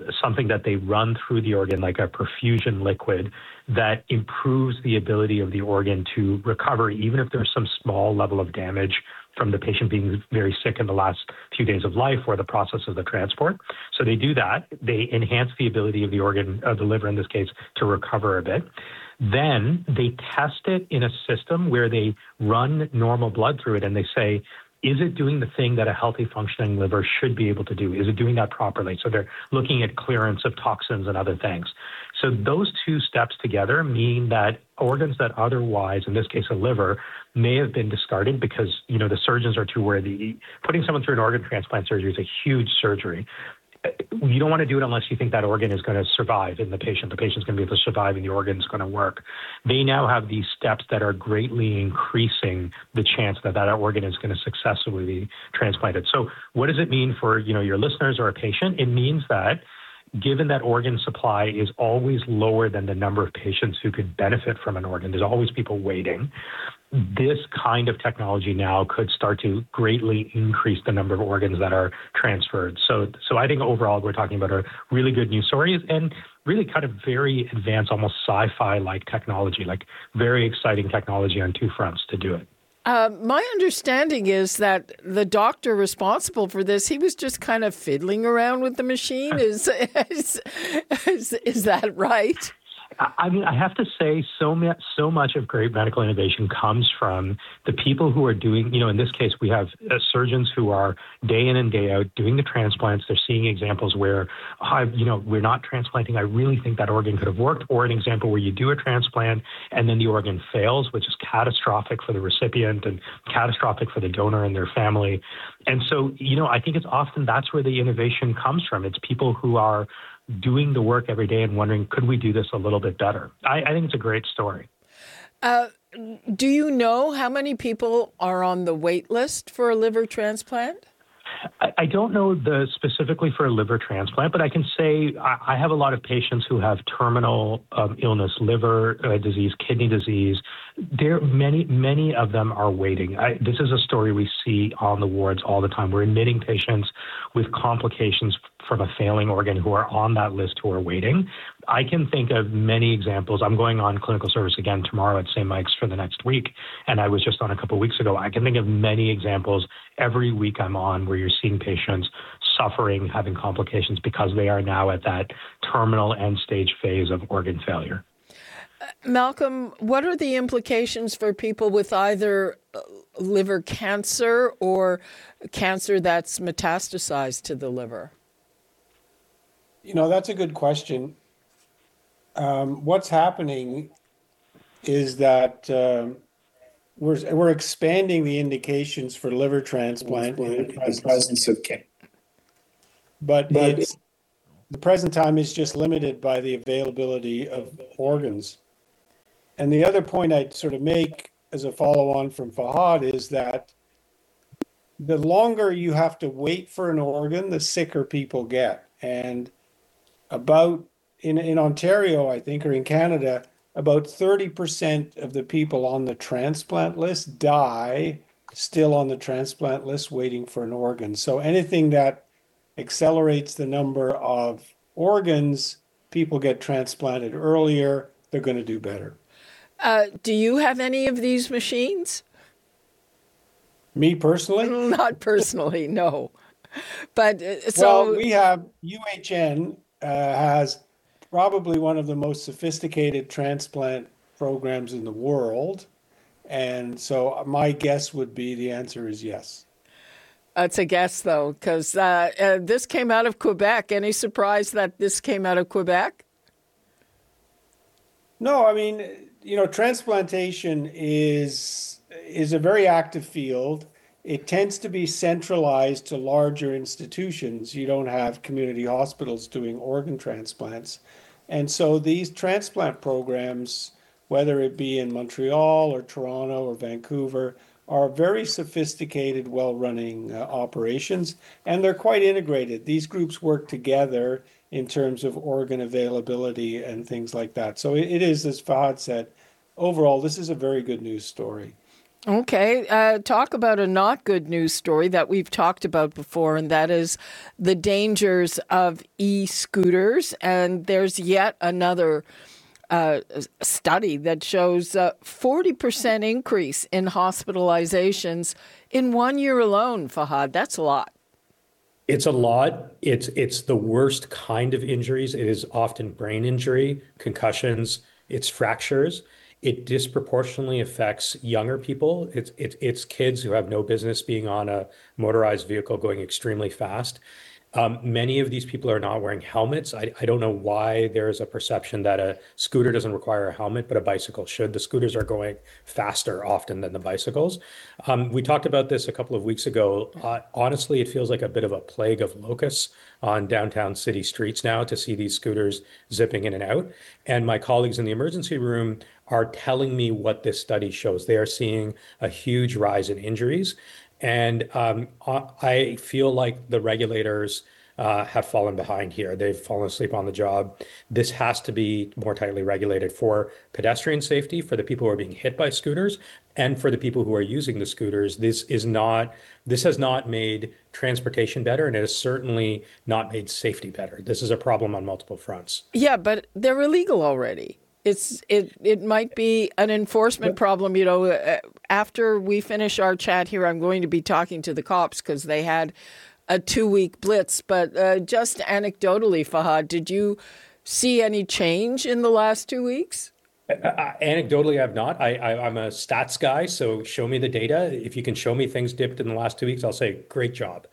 something that they run through the organ like a perfusion liquid that improves the ability of the organ to recover, even if there's some small level of damage from the patient being very sick in the last few days of life or the process of the transport. So they do that. They enhance the ability of the organ, of the liver in this case, to recover a bit. Then they test it in a system where they run normal blood through it and they say, is it doing the thing that a healthy functioning liver should be able to do? Is it doing that properly? So they're looking at clearance of toxins and other things. So those two steps together mean that organs that otherwise, in this case a liver, may have been discarded because, the surgeons are too worried. Putting someone through an organ transplant surgery is a huge surgery. You don't want to do it unless you think that organ is going to survive in the patient. The patient's going to be able to survive and the organ's going to work. They now have these steps that are greatly increasing the chance that that organ is going to successfully be transplanted. So what does it mean for, your listeners or a patient? It means that given that organ supply is always lower than the number of patients who could benefit from an organ, there's always people waiting. This kind of technology now could start to greatly increase the number of organs that are transferred. So I think overall we're talking about a really good news story and really kind of very advanced, almost sci-fi-like technology, like very exciting technology on two fronts to do it. My understanding is that the doctor responsible for this, he was just kind of fiddling around with the machine. Is that right? I mean, I have to say so much of great medical innovation comes from the people who are doing, in this case, we have surgeons who are day in and day out doing the transplants. They're seeing examples where, we're not transplanting. I really think that organ could have worked. Or an example where you do a transplant and then the organ fails, which is catastrophic for the recipient and catastrophic for the donor and their family. And so, I think it's often that's where the innovation comes from. It's people who are doing the work every day and wondering, could we do this a little bit better? I think it's a great story. Do you know how many people are on the wait list for a liver transplant? I don't know specifically for a liver transplant, but I can say I have a lot of patients who have terminal illness, liver disease, kidney disease. Many of them are waiting. This is a story we see on the wards all the time. We're admitting patients with complications from a failing organ who are on that list who are waiting. I can think of many examples. I'm going on clinical service again tomorrow at St. Mike's for the next week, and I was just on a couple of weeks ago. I can think of many examples every week I'm on where you're seeing patients suffering, having complications because they are now at that terminal end stage phase of organ failure. Malcolm, what are the implications for people with either liver cancer or cancer that's metastasized to the liver? That's a good question. What's happening is that we're expanding the indications for liver transplant in the presence of cancer. But the present time is just limited by the availability of organs. And the other point I'd sort of make as a follow-on from Fahad is that the longer you have to wait for an organ, the sicker people get. And in Ontario, I think, or in Canada, about 30% of the people on the transplant list die still on the transplant list waiting for an organ. So anything that accelerates the number of organs, people get transplanted earlier, they're going to do better. Do you have any of these machines? Me personally? Not personally, no. But Well, we have UHN has probably one of the most sophisticated transplant programs in the world. And so my guess would be the answer is yes. It's a guess, though, because this came out of Quebec. Any surprise that this came out of Quebec? No, I mean, transplantation is a very active field. It tends to be centralized to larger institutions. You don't have community hospitals doing organ transplants. And so these transplant programs, whether it be in Montreal or Toronto or Vancouver, are very sophisticated, well-running operations, and they're quite integrated. These groups work together in terms of organ availability and things like that. So it is, as Fahad said, overall, this is a very good news story. Okay, talk about a not good news story that we've talked about before, and that is the dangers of e-scooters. And there's yet another study that shows a 40% increase in hospitalizations in 1 year alone, Fahad. That's a lot. It's a lot. It's the worst kind of injuries. It is often brain injury, concussions, it's fractures. It disproportionately affects younger people. It's kids who have no business being on a motorized vehicle going extremely fast. Many of these people are not wearing helmets. I don't know why there's a perception that a scooter doesn't require a helmet, but a bicycle should. The scooters are going faster often than the bicycles. We talked about this a couple of weeks ago. Honestly, it feels like a bit of a plague of locusts on downtown city streets now to see these scooters zipping in and out. And my colleagues in the emergency room are telling me what this study shows. They are seeing a huge rise in injuries. And I feel like the regulators have fallen behind here. They've fallen asleep on the job. This has to be more tightly regulated for pedestrian safety, for the people who are being hit by scooters, and for the people who are using the scooters. This has not made transportation better, and it has certainly not made safety better. This is a problem on multiple fronts. Yeah, but they're illegal already. It might be an enforcement problem. After we finish our chat here, I'm going to be talking to the cops because they had a 2-week blitz. But just anecdotally, Fahad, did you see any change in the last 2 weeks? Anecdotally, I've not. I'm a stats guy, so show me the data. If you can show me things dipped in the last 2 weeks, I'll say great job.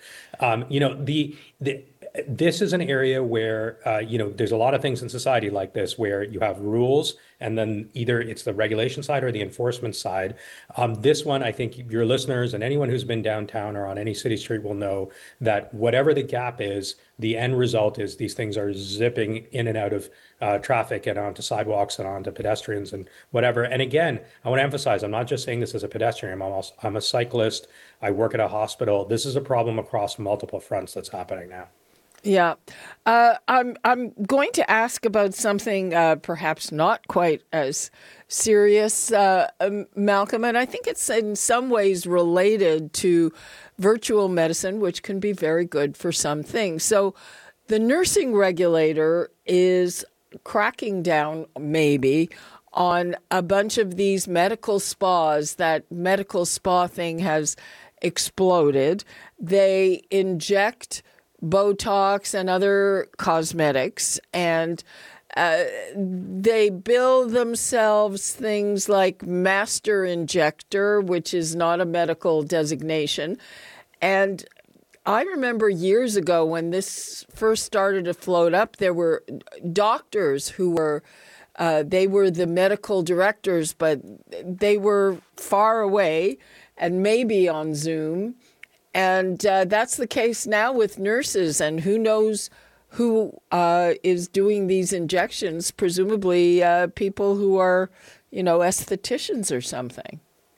This is an area where, there's a lot of things in society like this where you have rules and then either it's the regulation side or the enforcement side. This one, I think your listeners and anyone who's been downtown or on any city street will know that whatever the gap is, the end result is these things are zipping in and out of traffic and onto sidewalks and onto pedestrians and whatever. And again, I want to emphasize, I'm not just saying this as a pedestrian. I'm a cyclist. I work at a hospital. This is a problem across multiple fronts that's happening now. Yeah. I'm going to ask about something perhaps not quite as serious, Malcolm, and I think it's in some ways related to virtual medicine, which can be very good for some things. So the nursing regulator is cracking down, maybe, on a bunch of these medical spas. That medical spa thing has exploded. They inject Botox and other cosmetics, and they bill themselves things like master injector, which is not a medical designation. And I remember years ago when this first started to float up, there were doctors who were they were the medical directors, but they were far away and maybe on Zoom. And that's the case now with nurses, and who knows who is doing these injections, presumably people who are, estheticians or something.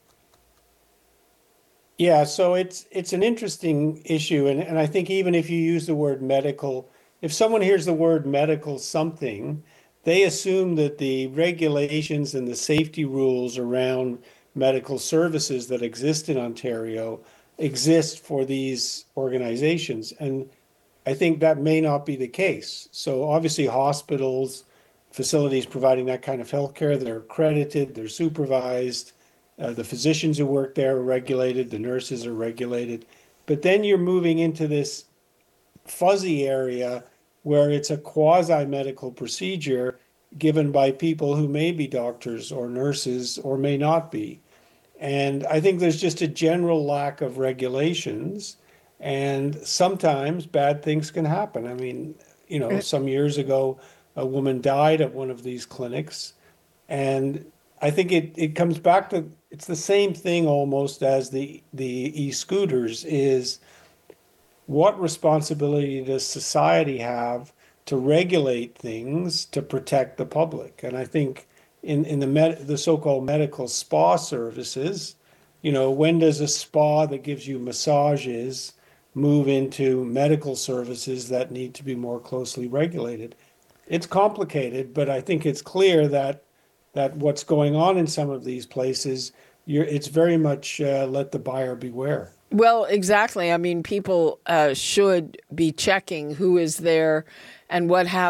Yeah, so it's an interesting issue. And I think even if you use the word medical, if someone hears the word medical something, they assume that the regulations and the safety rules around medical services that exist in Ontario exist for these organizations. And I think that may not be the case. So obviously hospitals, facilities providing that kind of healthcare, they're accredited, they're supervised. The physicians who work there are regulated, the nurses are regulated. But then you're moving into this fuzzy area where it's a quasi-medical procedure given by people who may be doctors or nurses or may not be. And I think there's just a general lack of regulations, and sometimes bad things can happen. I mean, some years ago, a woman died at one of these clinics, and I think it comes back to, it's the same thing almost as the e-scooters, is what responsibility does society have to regulate things to protect the public? And I think in the so-called medical spa services, when does a spa that gives you massages move into medical services that need to be more closely regulated? It's complicated, but I think it's clear that what's going on in some of these places it's very much let the buyer beware. Well, exactly. I mean, people should be checking who is there and what happens.